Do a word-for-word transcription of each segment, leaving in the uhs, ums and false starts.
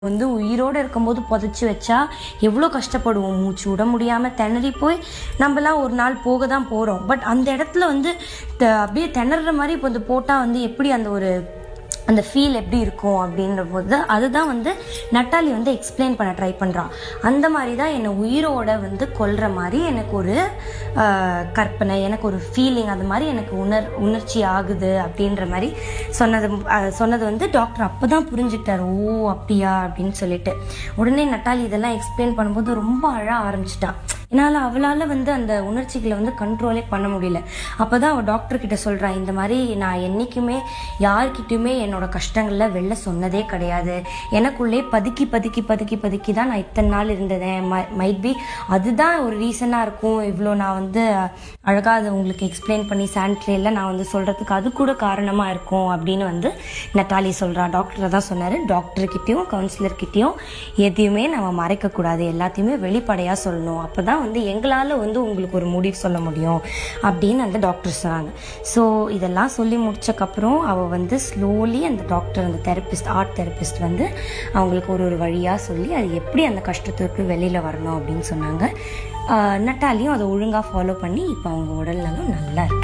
வந்து உயிரோடு இருக்கும்போது புதைச்சி வச்சா எவ்வளோ கஷ்டப்படுவோம். மூச்சு விட முடியாமல் திணறி போய் நம்மலாம் ஒரு நாள் போக தான் போகிறோம். பட் அந்த இடத்துல வந்து த- அப்படியே திணற மாதிரி இப்போ வந்து போட்டால் வந்து எப்படி அந்த ஒரு அந்த ஃபீல் எப்படி இருக்கும் அப்படின்ற போது அதுதான் வந்து நட்டாலி வந்து எக்ஸ்பிளைன் பண்ண ட்ரை பண்ணுறான். அந்த மாதிரி தான் என்னை உயிரோட வந்து கொல்ற மாதிரி எனக்கு ஒரு ஆஹ், கற்பனை, எனக்கு ஒரு ஃபீலிங், அது மாதிரி எனக்கு உணர் உணர்ச்சி ஆகுது அப்படின்ற மாதிரி சொன்னது ஆஹ், சொன்னது வந்து டாக்டர் அப்போ தான் புரிஞ்சுக்கிட்டார். ஓ அப்படியா அப்படின்னு சொல்லிட்டு உடனே நட்டாலி இதெல்லாம் எக்ஸ்பிளைன் பண்ணும்போது ரொம்ப அழ ஆரம்பிச்சிட்டான். என்னால் அவளால் வந்து அந்த உணர்ச்சிகளை வந்து கண்ட்ரோலே பண்ண முடியல. அப்போ தான் அவள் டாக்டர்கிட்ட சொல்கிறான், இந்த மாதிரி நான் என்றைக்குமே யார்கிட்டையுமே என்னோட கஷ்டங்களில் வெளில சொன்னதே கிடையாது. எனக்குள்ளே பதுக்கி பதுக்கி பதுக்கி பதுக்கி தான் நான் இத்தனை நாள் இருந்ததேன். மைட் பி அதுதான் ஒரு ரீசனாக இருக்கும். இவ்வளோ நான் வந்து அழகாக அதை உங்களுக்கு எக்ஸ்பிளைன் பண்ணி சானிட்ரியில் நான் வந்து சொல்கிறதுக்கு அது கூட காரணமாக இருக்கும் அப்படின்னு வந்து நட்டாலி சொல்கிறா. டாக்டர் தான் சொன்னார், டாக்டர்கிட்டையும் கவுன்சிலர்கிட்டையும் எதையுமே நம்ம மறைக்கக்கூடாது, எல்லாத்தையுமே வெளிப்படையாக சொல்லணும். அப்போ தான் வந்து எங்களால் வந்து உங்களுக்கு ஒரு முடிவு சொல்ல முடியும் அப்படின்னு அந்த டாக்டர் சொன்னாங்க. ஸோ இதெல்லாம் சொல்லி முடிச்சக்கப்புறம் அவள் வந்து ஸ்லோலி அந்த டாக்டர், அந்த தெரப்பிஸ்ட், ஆர்ட் தெரப்பிஸ்ட் வந்து அவங்களுக்கு ஒரு ஒரு வழியாக சொல்லி அது எப்படி அந்த கஷ்டத்திற்கு வெளியில் வரணும் அப்படின்னு சொன்னாங்க. ஆஹ் நட்டாலியும் அதை ஒழுங்காக ஃபாலோ பண்ணி இப்போ அவங்க உடல் நலம் நல்லா இருக்கு.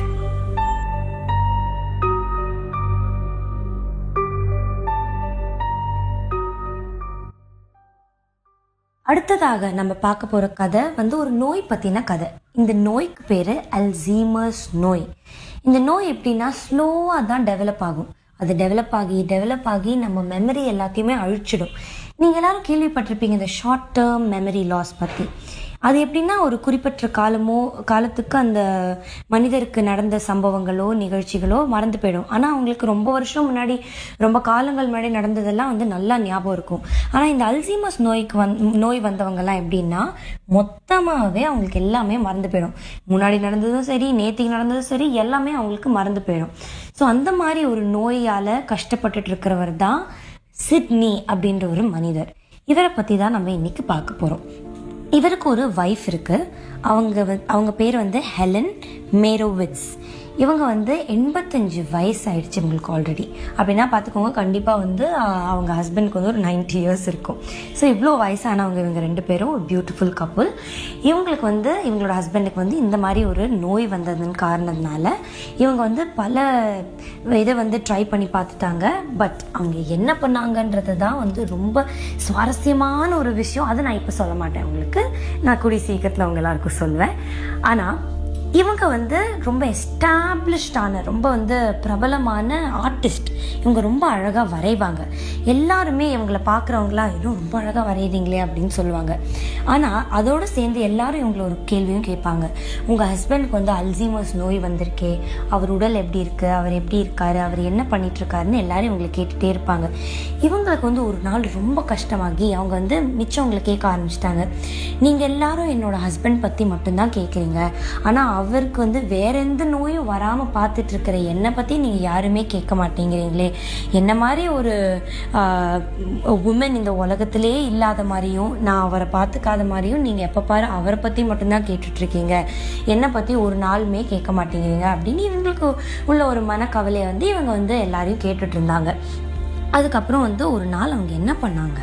அடுத்ததாக நம்ம பார்க்க போகிற கதை வந்து ஒரு நோய் பற்றின கதை. இந்த நோய்க்கு பேர் அல்சீமர்ஸ் நோய். இந்த நோய் எப்படின்னா ஸ்லோவாக தான் டெவலப் ஆகும். அது டெவலப் ஆகி டெவலப் ஆகி நம்ம மெமரி எல்லாத்தையுமே அழிச்சிடும். நீங்கள் எல்லாரும் கேள்விப்பட்டிருப்பீங்க இந்த ஷார்ட் டேர்ம் மெமரி லாஸ் பற்றி. அது எப்படின்னா ஒரு குறிப்பிட்ட காலமோ காலத்துக்கு அந்த மனிதருக்கு நடந்த சம்பவங்களோ நிகழ்ச்சிகளோ மறந்து போயிடும். ஆனால் அவங்களுக்கு ரொம்ப வருஷம் முன்னாடி, ரொம்ப காலங்கள் முன்னாடி நடந்ததெல்லாம் வந்து நல்லா ஞாபகம் இருக்கும். ஆனால் இந்த அல்சீமர்ஸ் நோய்க்கு வந் நோய் வந்தவங்கலாம் எப்படின்னா மொத்தமாகவே அவங்களுக்கு எல்லாமே மறந்து போயிடும். முன்னாடி நடந்ததும் சரி, நேத்திக்கு நடந்ததும் சரி, எல்லாமே அவங்களுக்கு மறந்து போயிடும். ஸோ அந்த மாதிரி ஒரு நோயால் கஷ்டப்பட்டுட்டு இருக்கிறவர் தான் சிட்னி அப்படின்ற ஒரு மனிதர். இவரை பற்றி தான் நம்ம இன்னைக்கு பார்க்க போகிறோம். இவருக்கு ஒரு வைஃப் இருக்கு. அவங்க வ- அவங்க பேர் வந்து ஹெலன் மேரோவிட்ஸ். இவங்க வந்து எண்பத்தஞ்சு வயசு ஆயிடுச்சு இவங்களுக்கு ஆல்ரெடி. அப்படின்னா பார்த்துக்கோங்க, கண்டிப்பாக வந்து ஆஹ், அவங்க ஹஸ்பண்ட்க்கு வந்து ஒரு நைன்டி இயர்ஸ் இருக்கும். ஸோ இவ்வளோ வயசானவங்க இவங்க ரெண்டு பேரும் ஒரு பியூட்டிஃபுல் கப்புள். இவங்களுக்கு வந்து இவங்களோட ஹஸ்பண்டுக்கு வந்து இந்த மாதிரி ஒரு நோய் வந்ததுன்னு காரணத்தினால இவங்க வந்து பல இதை வந்து ட்ரை பண்ணி பார்த்துட்டாங்க. பட் அவங்க என்ன பண்ணாங்கன்றது தான் வந்து ரொம்ப சுவாரஸ்யமான ஒரு விஷயம். அதை நான் இப்போ சொல்ல மாட்டேன் உங்களுக்கு, நான் கூடிய சீக்கிரத்தில் அவங்க எல்லாருக்கும் சொல்வேன். ஆனால் இவங்க வந்து ரொம்ப எஸ்டாப்ளிஷ்டான, ரொம்ப வந்து பிரபலமான ஆர்டிஸ்ட். இவங்க ரொம்ப அழகாக வரைவாங்க. எல்லாருமே இவங்களை பார்க்குறவங்களாம் இன்னும் ரொம்ப அழகாக வரையுறீங்களே அப்படின்னு சொல்லுவாங்க. ஆனால் அதோடு சேர்ந்து எல்லாரும் இவங்களை ஒரு கேள்வியும் கேட்பாங்க, உங்கள் ஹஸ்பண்டுக்கு வந்து அல்சீமர்ஸ் நோய் வந்திருக்கே, அவர் உடல் எப்படி இருக்குது, அவர் எப்படி இருக்காரு, அவர் என்ன பண்ணிட்டு இருக்காருன்னு எல்லாரும் இவங்களை கேட்டுகிட்டே இருப்பாங்க. இவங்களுக்கு வந்து ஒரு நாள் ரொம்ப கஷ்டமாகி அவங்க வந்து மிச்சவங்களை கேட்க ஆரம்பிச்சிட்டாங்க, நீங்கள் எல்லாரும் என்னோட ஹஸ்பண்ட் பற்றி மட்டும்தான் கேட்குறீங்க, ஆனால் அவருக்கு வந்து வேற எந்த நோயும் வராமல் பார்த்துட்டு இருக்கிற என்னை பற்றி நீங்கள் யாருமே கேட்க மாட்டேங்கிறீங்களே, என்ன மாதிரி ஒரு உமன் இந்த உலகத்திலே இல்லாத மாதிரியும், நான் அவரை பார்த்துக்காத மாதிரியும் நீங்கள் எப்போ பாரு அவரை பற்றி மட்டும்தான் கேட்டுட்ருக்கீங்க, என்னை பற்றி ஒரு நாளுமே கேட்க மாட்டேங்கிறீங்க அப்படின்னு இவங்களுக்கு உள்ள ஒரு மனக்கவலையை வந்து இவங்க வந்து எல்லாரையும் கேட்டுட்டு இருந்தாங்க. அதுக்கப்புறம் வந்து ஒரு நாள் அவங்க என்ன பண்ணாங்க,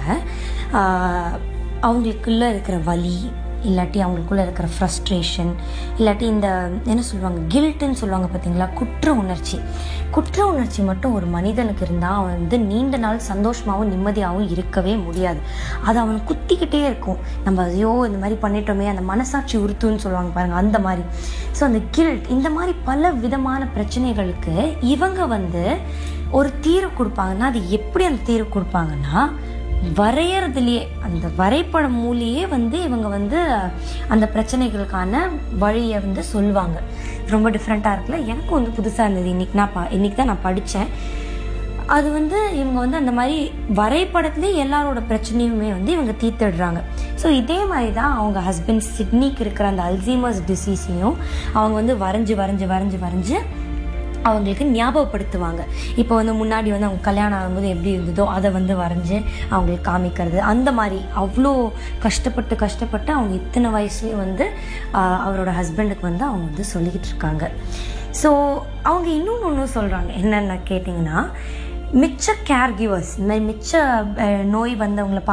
ஆஹ், அவங்களுக்குள்ள இருக்கிற வலி, இல்லாட்டி அவங்களுக்குள்ள இருக்கிற ஃப்ரஸ்ட்ரேஷன், இல்லாட்டி இந்த என்ன சொல்லுவாங்க கில்ட்டுன்னு சொல்லுவாங்க பார்த்தீங்களா, குற்ற உணர்ச்சி. குற்ற உணர்ச்சி மட்டும் ஒரு மனிதனுக்கு இருந்தால் அவன் வந்து நீண்ட நாள் சந்தோஷமாகவும் நிம்மதியாகவும் இருக்கவே முடியாது. அது அவன் குத்திக்கிட்டே இருக்கும். நம்ம ஐயோ இந்த மாதிரி பண்ணிட்டோமே, அந்த மனசாட்சி உறுத்துன்னு சொல்லுவாங்க பாருங்கள், அந்த மாதிரி. ஸோ அந்த கில்ட், இந்த மாதிரி பல விதமான பிரச்சனைகளுக்கு இவங்க வந்து ஒரு தீர்வு கொடுப்பாங்கன்னா, அது எப்படி அந்த தீர்வு கொடுப்பாங்கன்னா, வரையறதுலேயே, அந்த வரைபடம் மூலியே வந்து இவங்க வந்து அந்த பிரச்சனைகளுக்கான வழியை வந்து சொல்லுவாங்க. ரொம்ப டிஃப்ரெண்ட்டாக இருக்குல்ல, எனக்கும் வந்து புதுசாக இருந்தது. இன்றைக்கி நான் பா இன்றைக்கி தான் நான் படித்தேன். அது வந்து இவங்க வந்து அந்த மாதிரி வரைபடத்துலேயே எல்லாரோட பிரச்சனையுமே வந்து இவங்க தீர்த்துடுறாங்க. ஸோ இதே மாதிரி தான் அவங்க ஹஸ்பண்ட் சிட்னிக்கு இருக்கிற அந்த அல்சீமர்ஸ் டிசீஸையும் அவங்க வந்து வரைஞ்சி வரைஞ்சி வரைஞ்சி வரைஞ்சி அவங்களுக்கு ஞாபகப்படுத்துவாங்க. இப்போ வந்து முன்னாடி வந்து அவங்க கல்யாணம் ஆகும்போது எப்படி இருந்ததோ அதை வந்து வரைஞ்சி அவங்களுக்கு காமிக்கிறது. அந்த மாதிரி அவ்வளோ கஷ்டப்பட்டு கஷ்டப்பட்டு அவங்க இத்தனை வயசுலேயும் வந்து ஆஹ், அவரோட ஹஸ்பண்டுக்கு வந்து அவங்க வந்து சொல்லிக்கிட்டு இருக்காங்க. ஸோ அவங்க இன்னொன்று ஒன்றும் சொல்கிறாங்க, என்னென்ன கேட்டிங்கன்னா, மிச்ச கேர் கிவர்ஸ், இந்த மாதிரி மிச்ச அஹ், நோய் வந்தவங்களை